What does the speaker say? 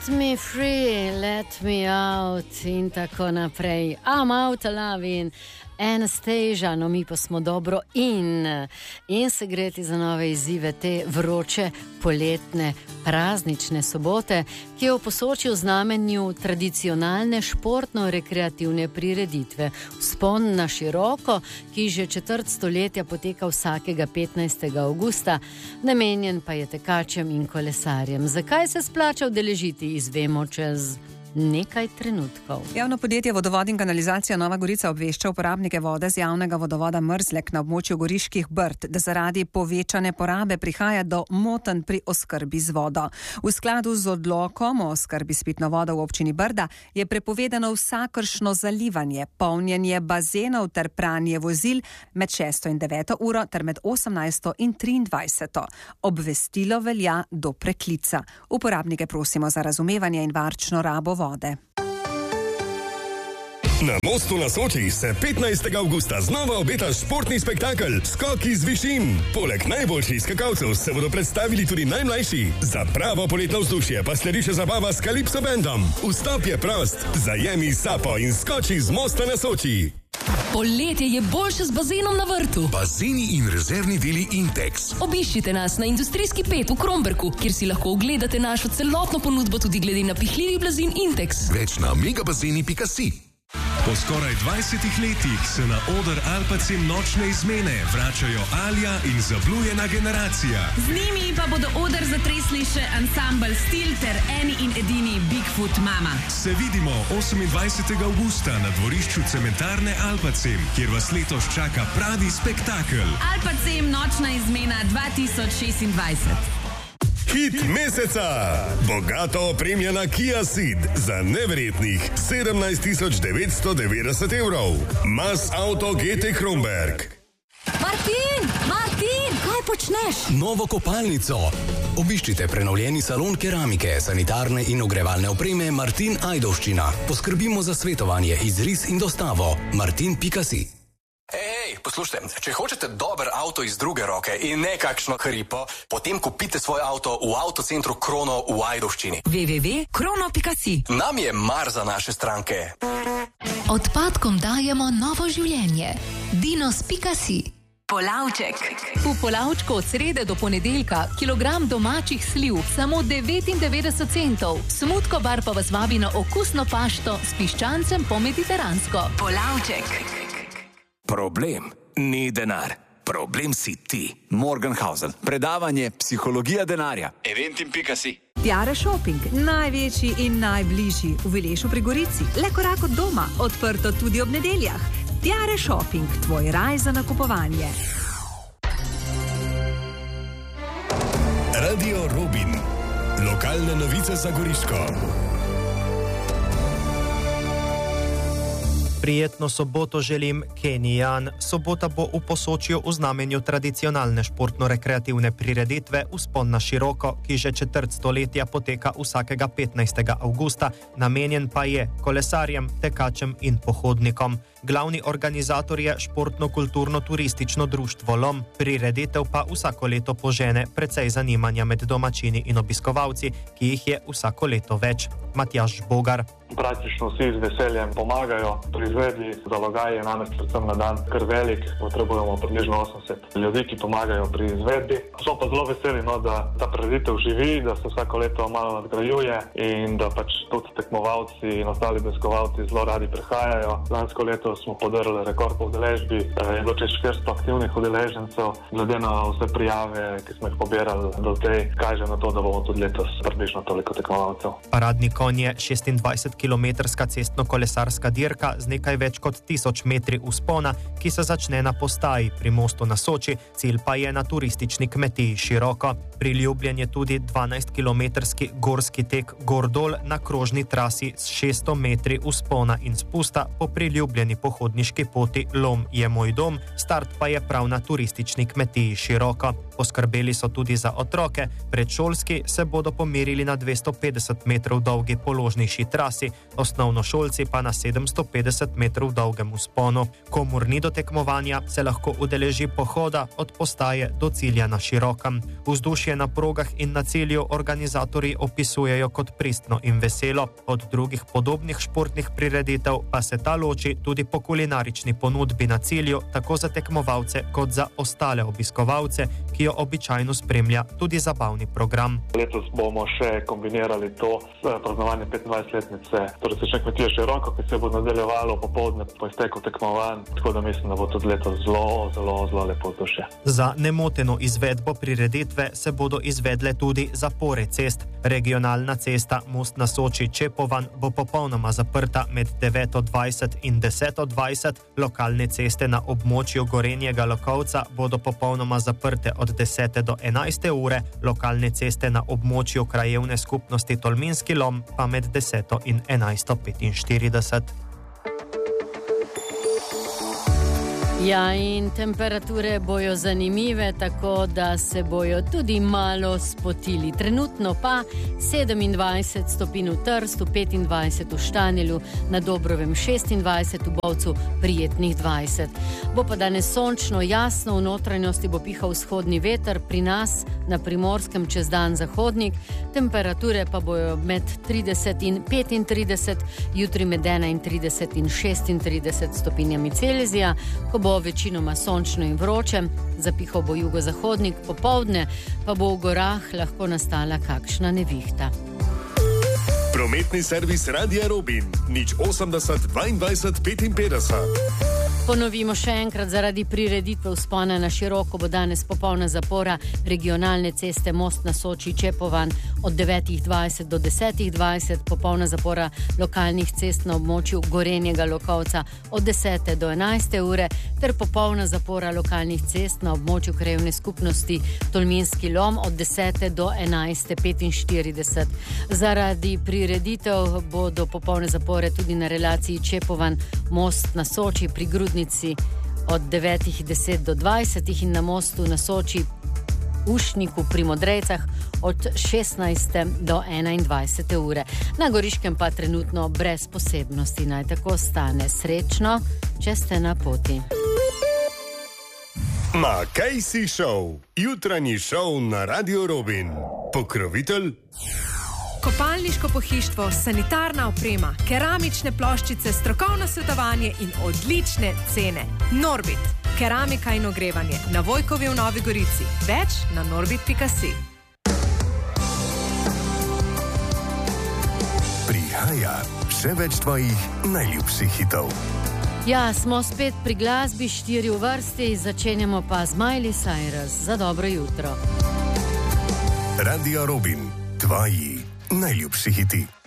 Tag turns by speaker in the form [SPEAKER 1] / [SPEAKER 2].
[SPEAKER 1] Let me free, let me out in tako naprej. I'm out alive in Anastasia, no mi pa smo dobro in se greti za nove izzive te vroče, poletne, praznične sobote, ki je v Posočju v znamenju tradicionalne športno-rekreativne prireditve. Vzpon na široko, ki že četrt stoletja poteka vsakega 15. avgusta, namenjen pa je tekačem in kolesarjem. Zakaj se splača udeležiti, izvemo čez nekaj trenutkov.
[SPEAKER 2] Javno podjetje Vodovod in kanalizacija Nova Gorica obvešča uporabnike vode z javnega vodovoda Mrzlek na območju Goriških Brd, da zaradi povečane porabe prihaja do motenj pri oskrbi z vodo. V skladu z odlokom o oskrbi s pitno vodo v občini Brda je prepovedano vsakršno zalivanje, polnjenje bazenov ter pranje vozil med 6. in 9. uro ter med 18. in 23. Obvestilo velja do preklica. Uporabnike prosimo za razumevanje in varčno rabo vode.
[SPEAKER 3] Na Mostu na Soči se 15. avgusta znova obeta športni spektakel Skoki z višin. Poleg najboljših skakalcev se bodo predstavili tudi najmlajši. Za pravo poletno vzdušje pa sledi še zabava s Kalipso bandom. Vstop je prost, zajemi sapo in skoči z Mosta na Soči.
[SPEAKER 4] Poletje je boljše z bazenom na vrtu.
[SPEAKER 5] Bazeni in rezervni deli Intex.
[SPEAKER 4] Obiščite nas na Industrijski 5 v Kromberku, kjer si lahko ogledate našo celotno ponudbo tudi glede na pihljivi blazin Intex.
[SPEAKER 5] Več na megabazeni.si.
[SPEAKER 6] Po skoraj 20 letih se na oder Alpacem nočne izmene vračajo Alja in zablujena generacija.
[SPEAKER 7] Z njimi pa bodo oder zatresli še ansambl Stil ter eni in edini Bigfoot Mama.
[SPEAKER 6] Se vidimo 28. avgusta na dvorišču cementarne Alpacem, kjer vas letos čaka pravi spektakel.
[SPEAKER 7] Alpacem nočna izmena 2026.
[SPEAKER 3] Hit meseca! Bogato opremljena Kia Ceed za neverjetnih 17.990 evrov. Mas Auto GT Kromberk.
[SPEAKER 4] Martin, kaj počneš?
[SPEAKER 8] Novo kopalnico. Obiščite prenovljeni salon keramike, sanitarne in ogrevalne opreme Martin Ajdovščina. Poskrbimo za svetovanje, izris in dostavo. Martin.si.
[SPEAKER 9] Ej, poslušajte, če hočete dober avto iz druge roke in nekakšno hripo, potem kupite svoj avto v avtocentru Krono v Ajdovščini.
[SPEAKER 4] www.krono.si.
[SPEAKER 9] Nam je mar za naše stranke.
[SPEAKER 4] Odpadkom dajemo novo življenje. Dinos.si.
[SPEAKER 7] Polavček.
[SPEAKER 4] V Polavčku od srede do ponedeljka kilogram domačih sliv samo 99 centov. Smutko bar pa vas vabi na okusno pašto s piščancem po mediteransko.
[SPEAKER 7] Polavček.
[SPEAKER 10] Problem ni denar. Problem si ti. Morgenhausen. Predavanje Psihologija denarja. Eventim.si.
[SPEAKER 2] Tiare Shopping, največji in najbližji v Vilešu pri Gorici. Le korak od doma, odprto tudi ob nedeljah. Tiare Shopping, tvoj raj za nakupovanje.
[SPEAKER 3] Radio Robin. Lokalne novice za Goriško.
[SPEAKER 11] Prijetno soboto želim, Kenijan. Sobota bo v Posočju v znamenju tradicionalne športno-rekreativne prireditve Vzpon na široko, ki že četrt stoletja poteka vsakega 15. avgusta, namenjen pa je kolesarjem, tekačem in pohodnikom. Glavni organizator je športno-kulturno-turistično društvo LOM, prireditev pa vsako leto požene precej zanimanja med domačini in obiskovalci, ki jih je vsako leto več. Matjaž Bogar.
[SPEAKER 12] Praktično vsi z veseljem pomagajo pri izvedbi. Zalogaj je namreč predvsem na dan kar velik, potrebujemo približno 80 ljudi, ki pomagajo pri izvedbi. So pa zelo veseli, da ta prireditev živi, da se vsako leto malo nadgrajuje in da pač tudi tekmovalci in ostali obiskovalci zelo radi prihajajo. Lansko leto smo podarili rekord po udeležbi, je bilo čez 400 aktivnih udeležencev, glede na vse prijave, ki smo jih pobirali do tej, kaže na to, da bomo tudi letos približno toliko tekmovalcev.
[SPEAKER 11] Paradni konj je 26-kilometrska cestno-kolesarska dirka z nekaj več kot 1000 metri vzpona, ki se začne na postaji pri Mostu na Soči, cilj pa je na turistični kmetiji Široko. Priljubljen je tudi 12-kilometrski gorski tek Gordol na krožni trasi s 600 metri vzpona in spusta po priljubljeni pohodniški poti Lom je moj dom, start pa je prav na turistični kmetiji Široko. Poskrbeli so tudi za otroke, predšolski se bodo pomerili na 250 metrov dolgi položnejši trasi, osnovnošolci pa na 750 metrov dolgem vzponu. Komur ni do tekmovanja, se lahko udeleži pohoda od postaje do cilja na Širokem. Vzdušje na progah in na cilju organizatorji opisujejo kot pristno in veselo. Od drugih podobnih športnih prireditev pa se ta loči tudi po kulinarični ponudbi na cilju, tako za tekmovalce kot za ostale obiskovalce, ki jo običajno spremlja tudi zabavni program.
[SPEAKER 12] Letos bomo še kombinirali to s praznovanjem 25-letnice Turistične kmetije Široko, ki se bo nadaljevalo popoldne po izteku tekmovanj, tako da mislim, da bo tudi letos zelo lepo vzdušje.
[SPEAKER 11] Za nemoteno izvedbo prireditve se bodo izvedle tudi zapore cest. Regionalna cesta Most na Soči Čepovan bo popolnoma zaprta med 9:20 in 10:20. Lokalne ceste na območju Gorenjega Lokovca bodo popolnoma zaprte od 10 do 11 ure, lokalne ceste na območju krajevne skupnosti Tolminski Lom pa med 10 in 11:45.
[SPEAKER 1] Ja, in temperature bojo zanimive, tako da se bojo tudi malo spotili. Trenutno pa 27 stopinj v Trstu, 25 v Štanjelu, na Dobrovem 26, v Bovcu prijetnih 20. Bo pa danes sončno, jasno, v notranjosti bo pihal vzhodni veter, pri nas na Primorskem čez dan zahodnik, temperature pa bojo med 30 in 35, jutri med 31 in 36 stopinjami Celzija, ko bo večinoma sončno in vroče, zapihal bo jugozahodnik, popoldne pa bo v gorah lahko nastala kakšna nevihta.
[SPEAKER 3] Prometni servis Radia Robin, 080 22 55.
[SPEAKER 1] Ponovimo še enkrat, zaradi prireditve vzpona na Široko bo danes popolna zapora regionalne ceste Most na Soči Čepovan od 9:20 do 10:20, popolna zapora lokalnih cest na območju Gorenjega Lokovca od 10 do 11 ure ter popolna zapora lokalnih cest na območju krajevne skupnosti Tolminski Lom od 10 do 11:45. Zaradi prireditev bodo popolne zapore tudi na relaciji Čepovan Most na Soči pri Grudnici od 9:10 do 20 in na Mostu na Soči Ušniku pri Modrejcah od 16 do 21 ure. Na Goriškem pa trenutno brez posebnosti, naj tako stane. Srečno, če ste na poti.
[SPEAKER 3] Ma kaj si šov? Jutranji šov na Radio Robin. Pokrovitelj?
[SPEAKER 13] Kopalniško pohištvo, sanitarna oprema, keramične ploščice, strokovno svetovanje in odlične cene. Norbit, keramika in ogrevanje na Vojkovi v Novi Gorici. Več na norbit.si.
[SPEAKER 3] Prihaja še več tvojih najljubših hitov.
[SPEAKER 1] Ja, smo spet pri glasbi, 4 v vrsti, začenjamo pa z Miley Cyrus. Za dobro jutro.
[SPEAKER 3] Radio Robin, tvoji najljubši hiti.